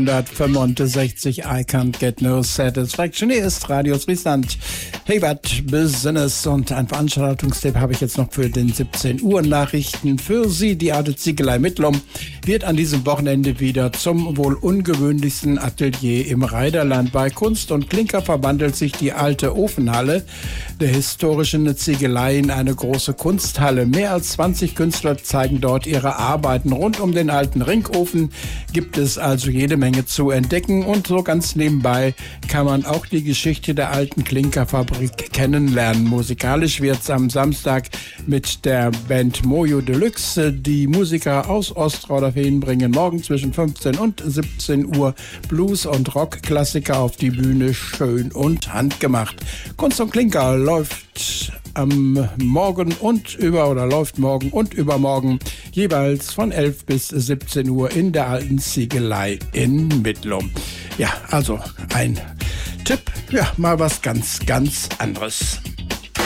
165 I Can't Get No Satisfaction. Hier ist Radio Friesland. Hebert Business und ein Veranstaltungstipp habe ich jetzt noch für den 17 Uhr Nachrichten für Sie. Die alte Ziegelei Mittlum wird an diesem Wochenende wieder zum wohl ungewöhnlichsten Atelier im Reiderland. Bei Kunst und Klinker verwandelt sich die alte Ofenhalle der historischen Ziegelei in eine große Kunsthalle. Mehr als 20 Künstler zeigen dort ihre Arbeiten. Rund um den alten Ringofen gibt es also jede Menge zu entdecken und so ganz nebenbei kann man auch die Geschichte der alten Klinkerfabrik kennenlernen. Musikalisch wird's am Samstag mit der Band Mojo Deluxe. Die Musiker aus Ostrauderfehn bringen morgen zwischen 15 und 17 Uhr Blues- und Rockklassiker auf die Bühne, schön und handgemacht. Kunst und Klinker läuft morgen und übermorgen jeweils von 11 bis 17 Uhr in der alten Ziegelei in Mittlum. Ja, also ein Tipp, ja, mal was ganz, ganz anderes.